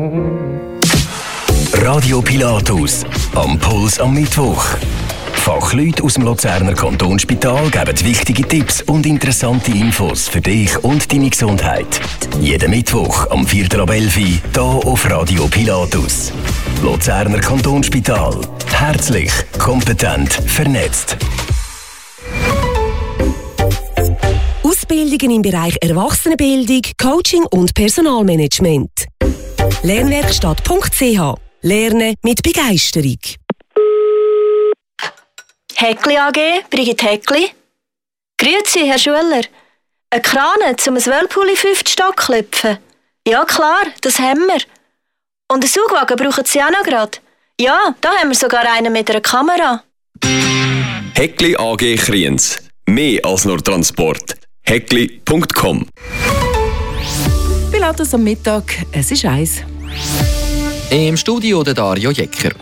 Radio Pilatus, am Puls am Mittwoch. Fachleute aus dem Luzerner Kantonsspital geben wichtige Tipps und interessante Infos für dich und deine Gesundheit. Jeden Mittwoch am 4.11 Uhr hier auf Radio Pilatus. Luzerner Kantonsspital. Herzlich, kompetent, vernetzt. Ausbildungen im Bereich Erwachsenenbildung, Coaching und Personalmanagement. Lernwerkstatt.ch. Lernen mit Begeisterung. Häckli AG, Brigitte Häckli. Grüezi, Herr Schuler. Eine Krane, um ein Whirlpool in 5. Stock zu klopfen? Ja, klar, das haben wir. Und einen Saugwagen brauchen Sie auch noch gerade? Ja, da haben wir sogar einen mit einer Kamera. Häckli AG Kriens. Mehr als nur Transport. Häckli.com. Pilatus am Mittag, es ist 1. Im Studio der Dario Jecker.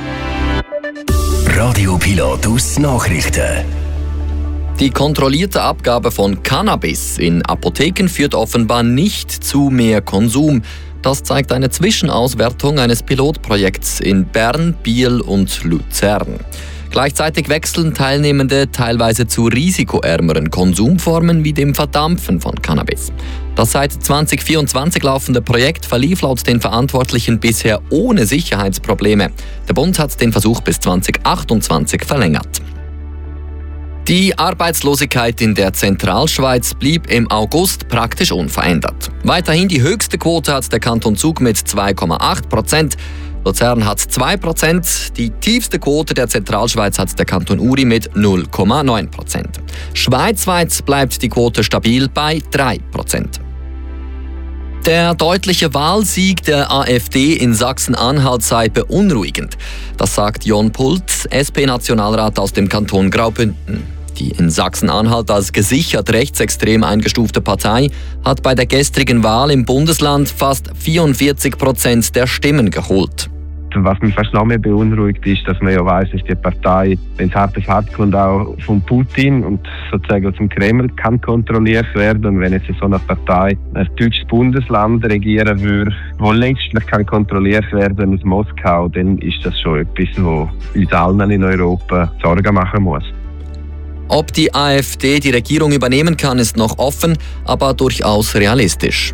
Radio Pilatus Nachrichten. Die kontrollierte Abgabe von Cannabis in Apotheken führt offenbar nicht zu mehr Konsum. Das zeigt eine Zwischenauswertung eines Pilotprojekts in Bern, Biel und Luzern. Gleichzeitig wechseln Teilnehmende teilweise zu risikoärmeren Konsumformen wie dem Verdampfen von Cannabis. Das seit 2024 laufende Projekt verlief laut den Verantwortlichen bisher ohne Sicherheitsprobleme. Der Bund hat den Versuch bis 2028 verlängert. Die Arbeitslosigkeit in der Zentralschweiz blieb im August praktisch unverändert. Weiterhin die höchste Quote hat der Kanton Zug mit 2,8%. Luzern hat 2%, die tiefste Quote der Zentralschweiz hat der Kanton Uri mit 0,9%. Schweizweit bleibt die Quote stabil bei 3%. Der deutliche Wahlsieg der AfD in Sachsen-Anhalt sei beunruhigend. Das sagt Jon Pult, SP-Nationalrat aus dem Kanton Graubünden. Die in Sachsen-Anhalt als gesichert rechtsextrem eingestufte Partei hat bei der gestrigen Wahl im Bundesland fast 44% der Stimmen geholt. Was mich fast noch mehr beunruhigt ist, dass man ja weiss, dass die Partei, wenn es hart auf hart kommt, auch von Putin und sozusagen zum Kreml kann kontrolliert werden. Und wenn jetzt so eine Partei ein deutsches Bundesland regieren würde, wo letztlich kann kontrolliert werden aus Moskau, dann ist das schon etwas, wo uns allen in Europa Sorgen machen muss. Ob die AfD die Regierung übernehmen kann, ist noch offen, aber durchaus realistisch.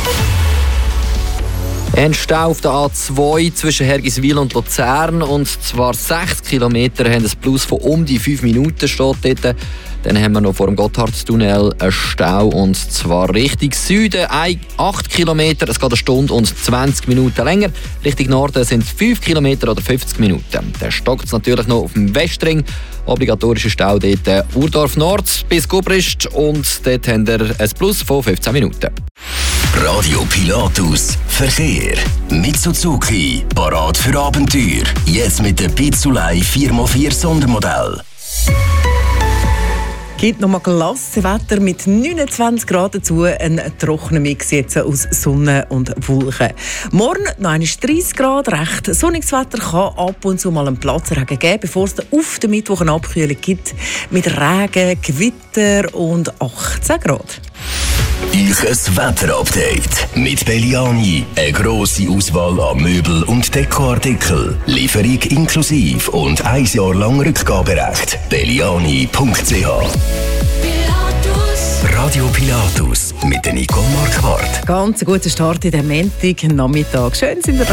Ein Stau auf der A2 zwischen Hergiswil und Luzern, und zwar 60 Kilometer, haben ein Plus von um die 5 Minuten steht dort. Dann haben wir noch vor dem Gotthardtunnel einen Stau, und zwar Richtung Süden 8 Kilometer, es geht eine Stunde und 20 Minuten länger. Richtung Norden sind es 5 Kilometer oder 50 Minuten. Dann stockt es natürlich noch auf dem Westring. Obligatorischer Stau dort Urdorf Nord bis Gubrist, und dort haben wir ein Plus von 15 Minuten. Radio Pilatus Verkehr. Mit Suzuki. Parat für Abenteuer. Jetzt mit dem Pizzulei 4x4 Sondermodell. Gibt noch mal klasse Wetter mit 29 Grad dazu, ein trockener Mix jetzt aus Sonne und Wolken. Morgen noch einmal 30 Grad, recht sonniges Wetter, kann ab und zu mal einen Platzregen geben, bevor es auf den Mittwoch eine Abkühlung gibt mit Regen, Gewitter und 18 Grad. Ich ein Wetterupdate mit Belliani. Eine grosse Auswahl an Möbel- und Dekoartikel. Lieferung inklusive und 1 Jahr lang Rückgaberecht. Belliani.ch. Radio Pilatus mit der Nicole Marquardt. Ganz ein guter Start in den Montag Nachmittag. Schön sind wir